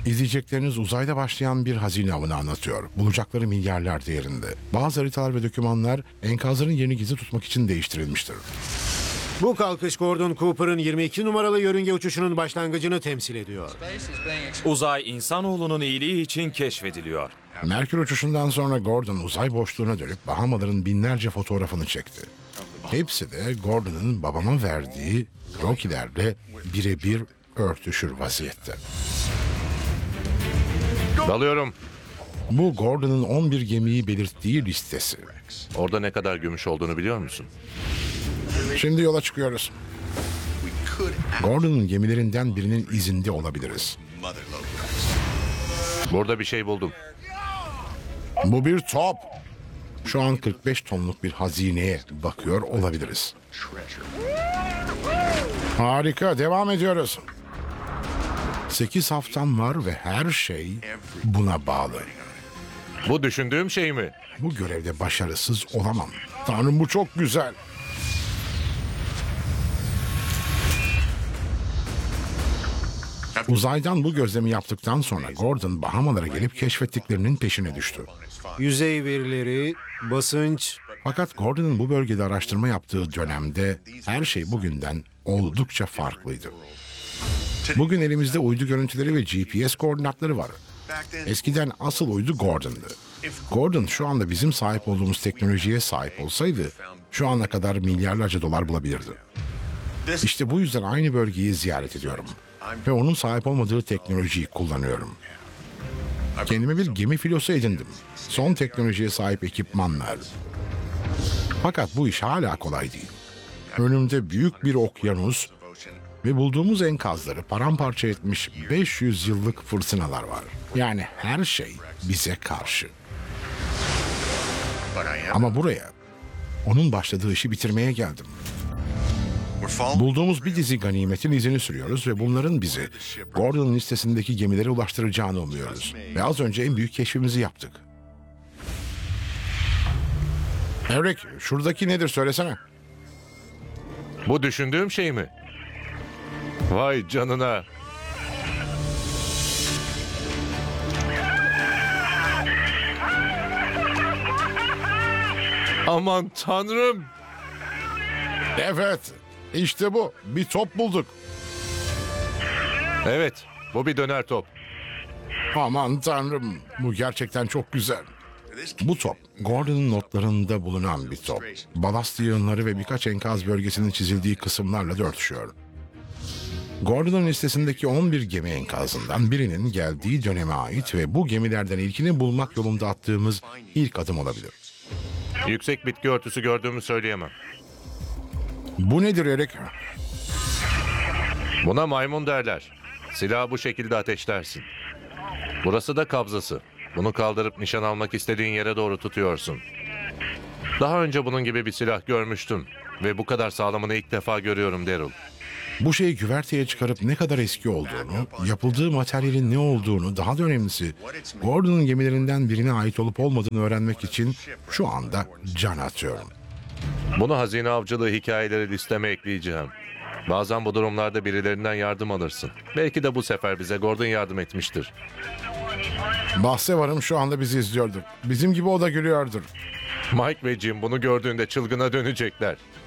İzleyecekleriniz uzayda başlayan bir hazine avını anlatıyor. Bulacakları milyarlar değerinde. Bazı haritalar ve dokümanlar enkazların yerini gizli tutmak için değiştirilmiştir. Bu kalkış Gordon Cooper'ın 22 numaralı yörünge uçuşunun başlangıcını temsil ediyor. Uzay insanoğlunun iyiliği için keşfediliyor. Merkür uçuşundan sonra Gordon uzay boşluğuna dönüp Bahamaların binlerce fotoğrafını çekti. Hepsi de Gordon'un babama verdiği krokilerle birebir örtüşür vaziyette. Dalıyorum. Bu Gordon'un 11 gemiyi belirttiği listesi. Orada ne kadar gümüş olduğunu biliyor musun? Şimdi yola çıkıyoruz. Gordon'un gemilerinden birinin izinde olabiliriz. Burada bir şey buldum. Bu bir top. Şu an 45 tonluk bir hazineye bakıyor olabiliriz. Harika, devam ediyoruz. 8 haftam var ve her şey buna bağlı. Bu düşündüğüm şey mi? Bu görevde başarısız olamam. Tanrım, bu çok güzel. Uzaydan bu gözlemi yaptıktan sonra Gordon Bahamalara gelip keşfettiklerinin peşine düştü. Yüzey verileri, basınç, Fakat Gordon'un bu bölgede araştırma yaptığı dönemde her şey bugünden oldukça farklıydı. Bugün elimizde uydu görüntüleri ve GPS koordinatları var. Eskiden asıl uydu Gordon'du. Gordon şu anda bizim sahip olduğumuz teknolojiye sahip olsaydı şu ana kadar milyarlarca dolar bulabilirdi. İşte bu yüzden aynı bölgeyi ziyaret ediyorum. Ve onun sahip olmadığı teknolojiyi kullanıyorum. Kendime bir gemi filosu edindim. Son teknolojiye sahip ekipmanlar. Fakat bu iş hala kolay değil. Önümde büyük bir okyanus ve bulduğumuz enkazları paramparça etmiş 500 yıllık fırtınalar var. Yani her şey bize karşı. Ama buraya onun başladığı işi bitirmeye geldim. Bulduğumuz bir dizi ganimetin izini sürüyoruz ve bunların bizi Gordon'un listesindeki gemilere ulaştıracağını umuyoruz. Ve az önce en büyük keşfimizi yaptık. Eric, şuradaki nedir söylesene. Bu düşündüğüm şey mi? Vay canına. Aman tanrım. Evet, işte bu. Bir top bulduk. Evet, bu bir döner top. Aman tanrım, bu gerçekten çok güzel. Bu top, Gordon'un notlarında bulunan bir top. Balast yığınları ve birkaç enkaz bölgesinin çizildiği kısımlarla da örtüşüyor. Gordon'un listesindeki 11 gemi enkazından birinin geldiği döneme ait ve bu gemilerden ilkini bulmak yolunda attığımız ilk adım olabilir. Yüksek bitki örtüsü gördüğümü söyleyemem. Bu nedir Eric? Buna maymun derler. Silahı bu şekilde ateşlersin. Burası da kabzası. Bunu kaldırıp nişan almak istediğin yere doğru tutuyorsun. Daha önce bunun gibi bir silah görmüştüm. Ve bu kadar sağlamını ilk defa görüyorum Daryl. Bu şeyi güverteye çıkarıp ne kadar eski olduğunu, yapıldığı materyalin ne olduğunu, daha da önemlisi Gordon'un gemilerinden birine ait olup olmadığını öğrenmek için şu anda can atıyorum. Bunu hazine avcılığı hikayeleri listeme ekleyeceğim. Bazen bu durumlarda birilerinden yardım alırsın. Belki de bu sefer bize Gordon yardım etmiştir. Bahse varım şu anda bizi izliyordur. Bizim gibi o da gülüyordur. Mike ve Jim bunu gördüğünde çılgına dönecekler.